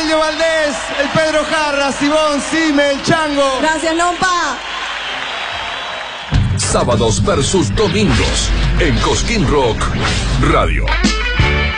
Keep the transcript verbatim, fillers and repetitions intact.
Claudio Valdés, el Pedro Jarra, Simón, Sime, el Chango. Gracias, Lompa. Sábados versus domingos en Cosquín Rock Radio.